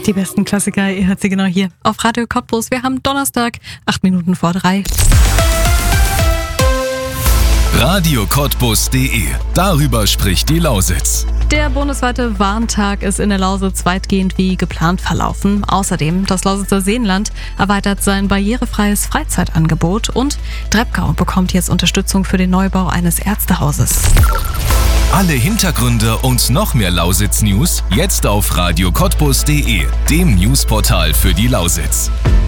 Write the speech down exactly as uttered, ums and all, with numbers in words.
Die besten Klassiker, ihr hört sie genau hier auf Radio Cottbus. Wir haben Donnerstag, acht Minuten vor drei. radio cottbus punkt de. Darüber spricht die Lausitz. Der bundesweite Warntag ist in der Lausitz weitgehend wie geplant verlaufen. Außerdem, das Lausitzer Seenland erweitert sein barrierefreies Freizeitangebot und Treppgau bekommt jetzt Unterstützung für den Neubau eines Ärztehauses. Alle Hintergründe und noch mehr Lausitz-News jetzt auf radio cottbus punkt de, dem Newsportal für die Lausitz.